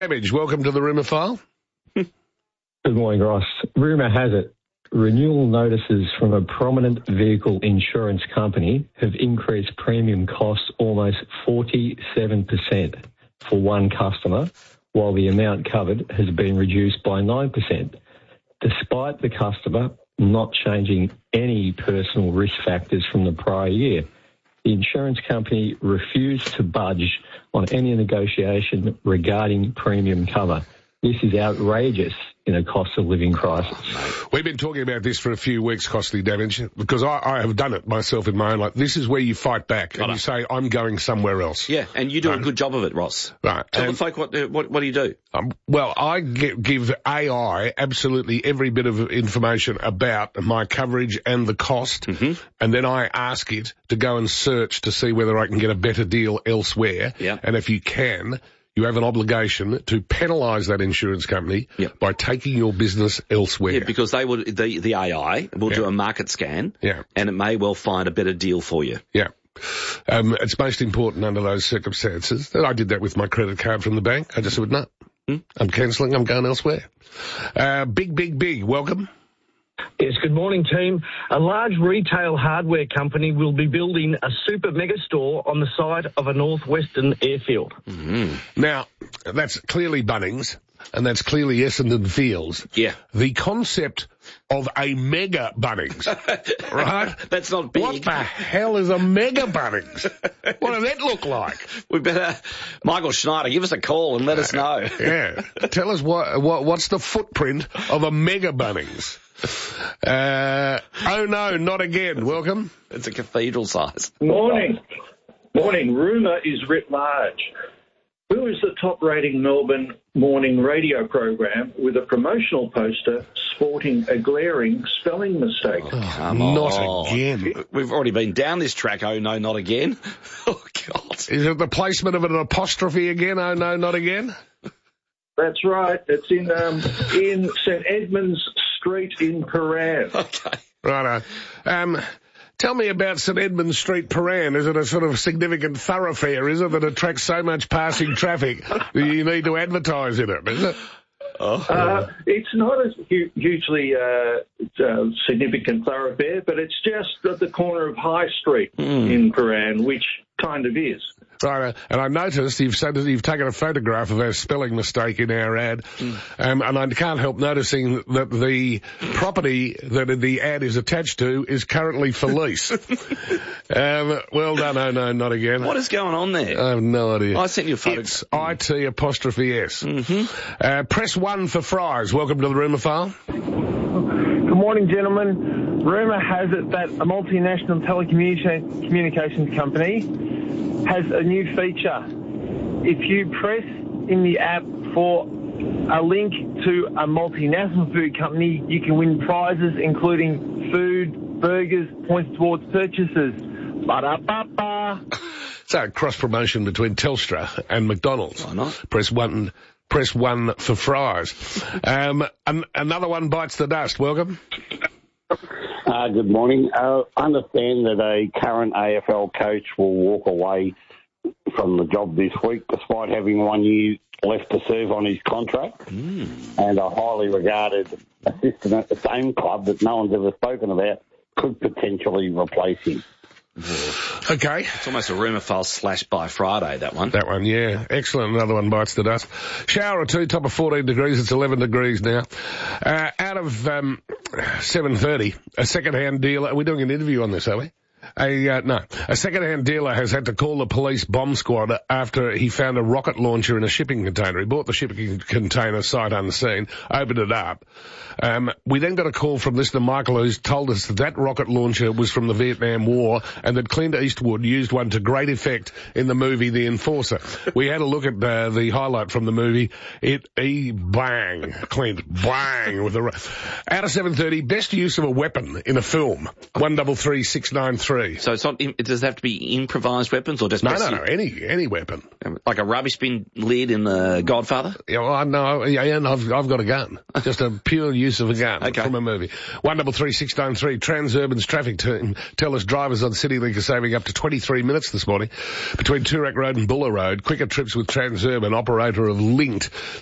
Damage, welcome to the Rumour File. Good morning, Ross. Rumour has it, renewal notices from a prominent vehicle insurance company have increased premium costs almost 47% for one customer, while the amount covered has been reduced by 9%, despite the customer not changing any personal risk factors from the prior year. The insurance company refused to budge on any negotiation regarding premium cover. This is outrageous in a cost of living crisis. We've been talking about this for a few weeks, costly damage, because I have done it myself in my own life. This is where you fight back and you say, I'm going somewhere else. Yeah, and you do a good job of it, Ross. Right. Tell the folk what do you do? Well, I give AI absolutely every bit of information about my coverage and the cost, and then I ask it to go and search to see whether I can get a better deal elsewhere. Yeah. And if you can, you have an obligation to penalise that insurance company by taking your business elsewhere. Yeah, because they would the AI will do a market scan, and it may well find a better deal for you. Yeah. It's most important under those circumstances. I did that with my credit card from the bank. I just said, no, I'm cancelling, I'm going elsewhere. Big, welcome. Yes, good morning, team. A large retail hardware company will be building a super mega store on the site of a northwestern airfield. Now, that's clearly Bunnings, and that's clearly Essendon Fields. Yeah. The concept of a mega Bunnings, right? That's not big. What the hell is a mega Bunnings? What does that look like? We better, Michael Schneider, give us a call and let us know. Yeah. Tell us what's the footprint of a mega Bunnings? Oh no, not again. Welcome. It's a cathedral size. Morning. Rumour is writ large. Who is the top-rating Melbourne morning radio program with a promotional poster sporting a glaring spelling mistake? Oh, come on. Not again. We've already been down this track. Oh, no, not again. Oh, God. Is it the placement of an apostrophe again? Oh, no, not again? That's right. It's in St Edmunds Street in Paran. Okay. Righto. Tell me about St Edmunds Street, Paran. Is it a sort of significant thoroughfare, is it, that attracts so much passing traffic that you need to advertise in it, is it? It's not a hugely significant thoroughfare, but it's just at the corner of High Street in Paran, which kind of is. Right, and I noticed you've said that you've taken a photograph of our spelling mistake in our ad, and I can't help noticing that the property that the ad is attached to is currently for lease. Well done, oh no, not again. What is going on there? I have no idea. I sent you a photo. It's IT''S. Press 1 for fries. Welcome to the Rumour File. Good morning, gentlemen. Rumour has it that a multinational telecommunications company has a new feature. If you press in the app for a link to a multinational food company, you can win prizes including food, burgers, points towards purchases. Ba-da-ba-ba. So, cross-promotion between Telstra and McDonald's. Why not? Press one for fries. Another one bites the dust. Welcome. Good morning. I understand that a current AFL coach will walk away from the job this week despite having 1 year left to serve on his contract, and a highly regarded assistant at the same club that no one's ever spoken about could potentially replace him. Okay. It's almost a Rumour File / by Friday, that one. That one, yeah. Excellent. Another one bites the dust. Shower or two, top of 14 degrees. It's 11 degrees now. Out of 7:30, a second-hand dealer... Are we doing an interview on this, are we? A second-hand dealer has had to call the police bomb squad after he found a rocket launcher in a shipping container. He bought the shipping container sight unseen, opened it up. We then got a call from listener Michael, who's told us that rocket launcher was from the Vietnam War and that Clint Eastwood used one to great effect in the movie The Enforcer. We had a look at the highlight from the movie. Clint, bang, with the... Out of 7:30, best use of a weapon in a film. 133693. free. So it's not. Does it have to be improvised weapons or just no, any weapon, like a rubbish bin lid in The Godfather? Yeah, well, I know. Yeah, and I've got a gun, just a pure use of a gun from a movie. 133693 Transurban's traffic team tell us drivers on CityLink are saving up to 23 minutes this morning between Toorak Road and Buller Road. Quicker trips with Transurban, operator of Linked.